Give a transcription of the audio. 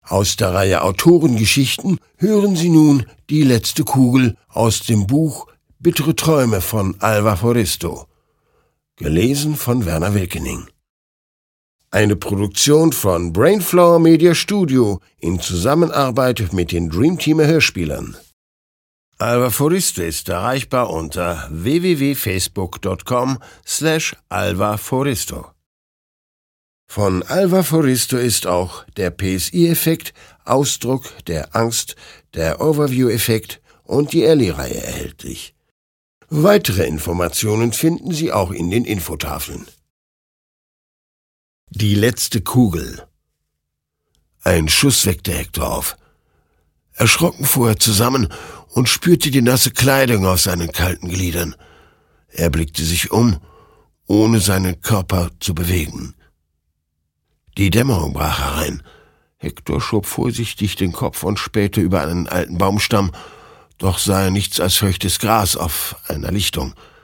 Aus der Reihe Autorengeschichten hören Sie nun Die letzte Kugel aus dem Buch Bittere Träume von Alva Foristo. Gelesen von Werner Wilkening. Eine Produktion von Brainflower Media Studio in Zusammenarbeit mit den Dreamteamer Hörspielern. Alva Foristo ist erreichbar unter www.facebook.com/Alva Foristo. Von Alva Foristo ist auch der PSI-Effekt, Ausdruck der Angst, der Overview-Effekt und die Ellie-Reihe erhältlich. Weitere Informationen finden Sie auch in den Infotafeln. Die letzte Kugel. Ein Schuss weckte Hector auf. Erschrocken fuhr er zusammen und spürte die nasse Kleidung auf seinen kalten Gliedern. Er blickte sich um, ohne seinen Körper zu bewegen. Die Dämmerung brach herein. Hector schob vorsichtig den Kopf und spähte über einen alten Baumstamm, doch sah er nichts als feuchtes Gras auf einer Lichtung.